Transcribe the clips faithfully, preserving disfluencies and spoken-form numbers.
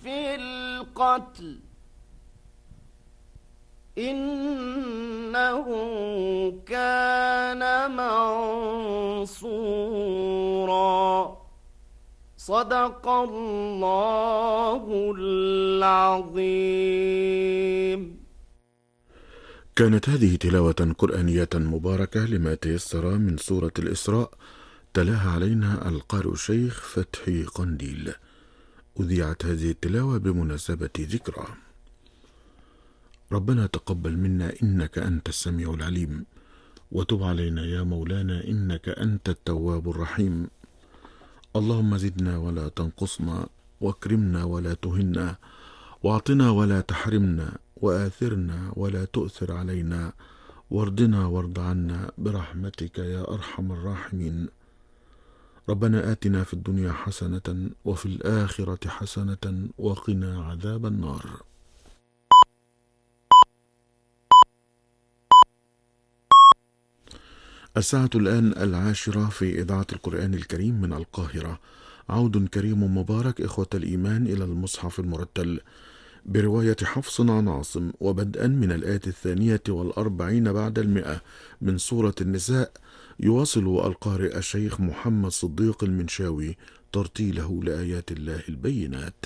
في القتل إنه كان منصورا. صدق الله العظيم. كانت هذه تلاوة قرآنية مباركة لما تيسر من سورة الإسراء، تلاها علينا القارئ الشيخ فتحي قنديل. أذيعت هذه التلاوة بمناسبة ذكرى. ربنا تقبل منا إنك أنت السميع العليم، وتب علينا يا مولانا إنك أنت التواب الرحيم. اللهم زدنا ولا تنقصنا، واكرمنا ولا تهنا، واعطنا ولا تحرمنا، وآثرنا ولا تؤثر علينا، وارضنا وارض عنا برحمتك يا أرحم الراحمين. ربنا آتنا في الدنيا حسنة وفي الآخرة حسنة وقنا عذاب النار. الساعة الآن العاشرة في إذاعة القرآن الكريم من القاهرة. عود كريم مبارك إخوة الإيمان إلى المصحف المرتل برواية حفص عن عاصم، وبدءا من الآية الثانية والأربعين بعد المئة من سورة النساء، يواصل القارئ الشيخ محمد صديق المنشاوي ترتيله لآيات الله البينات.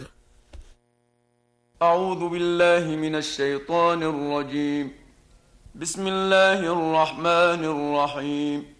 أعوذ بالله من الشيطان الرجيم. بسم الله الرحمن الرحيم.